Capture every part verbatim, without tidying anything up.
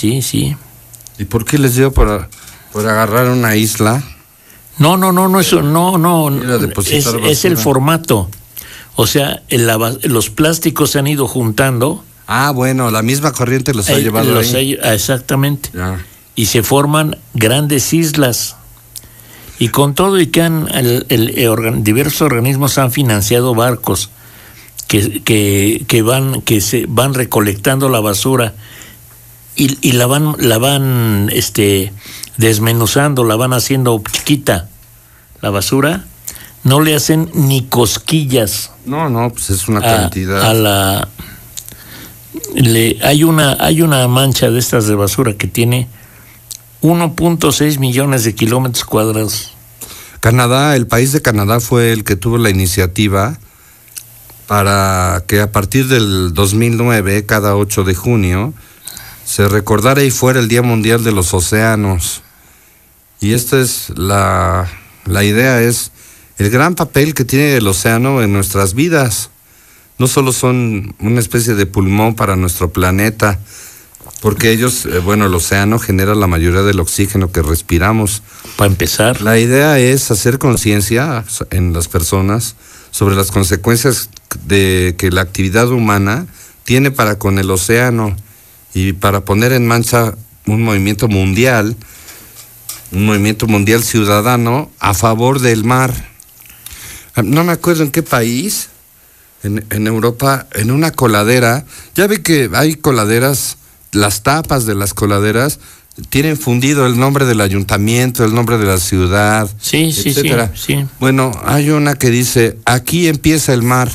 sí, sí. ¿Y por qué les dio por, por agarrar una isla? No, no, no, no, eso, no, no, es, es el formato. O sea, el, la, los plásticos se han ido juntando. Ah, bueno, la misma corriente los ha eh, llevado los ahí. Ha, exactamente. Ya. Y se forman grandes islas. Y con todo y que han, el, el, el organ, diversos organismos han financiado barcos que, que, que van, que se van recolectando la basura y, y la van, la van, este, desmenuzando, la van haciendo chiquita. La basura, no le hacen ni cosquillas. No, no, pues es una cantidad. A, a la, le, hay una, hay una mancha de estas de basura que tiene uno punto seis millones de kilómetros cuadrados. Canadá, el país de Canadá fue el que tuvo la iniciativa para que a partir del dos mil nueve, cada ocho de junio, se recordara y fuera el Día Mundial de los Océanos. Y esta es la, la idea, es el gran papel que tiene el océano en nuestras vidas. No solo son una especie de pulmón para nuestro planeta, porque ellos, eh, bueno, el océano genera la mayoría del oxígeno que respiramos. Para empezar. La idea es hacer conciencia en las personas sobre las consecuencias de que la actividad humana tiene para con el océano y para poner en marcha un movimiento mundial, un movimiento mundial ciudadano a favor del mar. No me acuerdo en qué país, en, en Europa, en una coladera, ya ve que hay coladeras, las tapas de las coladeras tienen fundido el nombre del ayuntamiento, el nombre de la ciudad, sí, sí, etcétera. Sí, sí. Bueno, hay una que dice, aquí empieza el mar.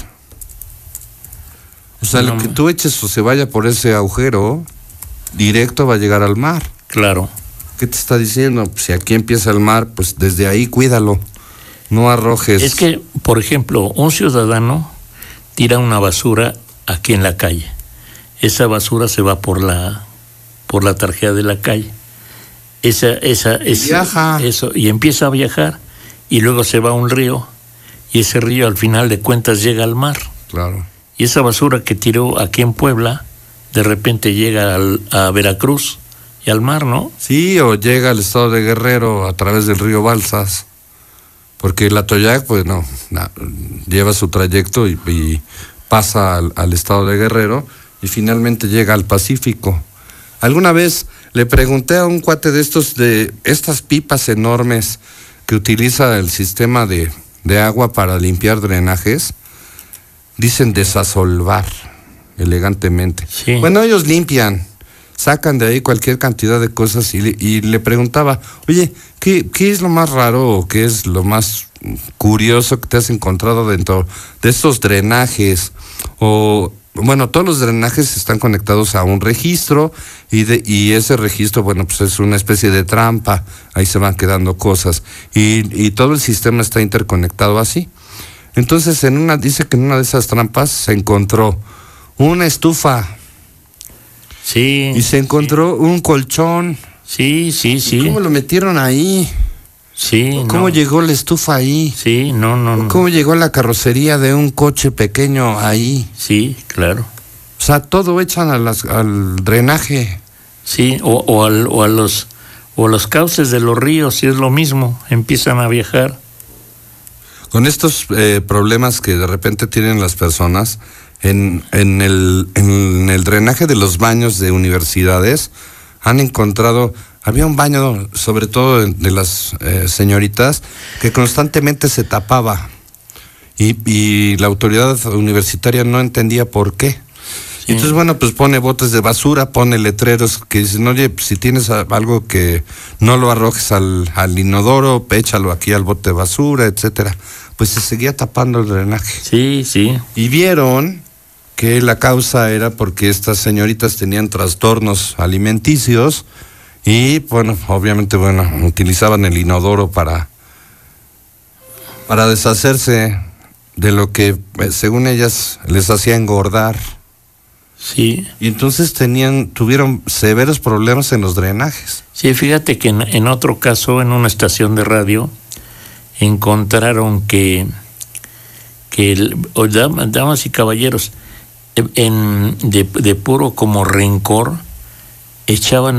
O sea, no. Lo que tú eches o se vaya por ese agujero, directo va a llegar al mar. Claro. ¿Qué te está diciendo? Pues si aquí empieza el mar, pues desde ahí cuídalo. No arrojes. Es que, por ejemplo, un ciudadano tira una basura aquí en la calle. Esa basura se va por la por la tarjeta de la calle. Esa esa esa viaja. Eso y empieza a viajar y luego se va a un río y ese río al final de cuentas llega al mar. Claro. Y esa basura que tiró aquí en Puebla de repente llega al, a Veracruz y al mar, ¿no? Sí, o llega al estado de Guerrero a través del río Balsas. Porque el Atoyac, pues no, no lleva su trayecto y, y pasa al, al estado de Guerrero y finalmente llega al Pacífico. Alguna vez le pregunté a un cuate de estos, de estas pipas enormes que utiliza el sistema de, de agua para limpiar drenajes, dicen desasolvar elegantemente. Sí. Bueno, ellos limpian, sacan de ahí cualquier cantidad de cosas y, y le preguntaba, oye, ¿qué, ¿qué es lo más raro o qué es lo más curioso que te has encontrado dentro de estos drenajes? O, bueno, todos los drenajes están conectados a un registro y, de, y ese registro, bueno, pues es una especie de trampa, ahí se van quedando cosas y, y todo el sistema está interconectado así. Entonces, en una dice que en una de esas trampas se encontró una estufa. Sí. Y se encontró sí. un colchón. Sí, sí, sí. ¿Cómo lo metieron ahí? Sí. ¿Cómo no. llegó la estufa ahí? Sí, no, no, no. ¿Cómo llegó la carrocería de un coche pequeño ahí? Sí, claro. O sea, todo echan a las, al drenaje. Sí, o, o, al, o a los o a los cauces de los ríos, sí es lo mismo, empiezan a viajar. Con estos eh, problemas que de repente tienen las personas, en, en, el, en el drenaje de los baños de universidades, han encontrado, había un baño, sobre todo de, de las eh, señoritas, que constantemente se tapaba y, y la autoridad universitaria no entendía por qué. Sí. Entonces, bueno, pues pone botes de basura, pone letreros que dicen, oye, si tienes algo que no lo arrojes al, al inodoro, échalo aquí al bote de basura, etcétera. Pues se seguía tapando el drenaje. Sí, sí. Y vieron que la causa era porque estas señoritas tenían trastornos alimenticios y, bueno, obviamente, bueno, utilizaban el inodoro para, para deshacerse de lo que, según ellas, les hacía engordar. Sí. Y entonces tenían, tuvieron severos problemas en los drenajes. Sí, fíjate que en, en otro caso, en una estación de radio, encontraron que, que el, damas y caballeros, en, de, de puro como rencor, echaban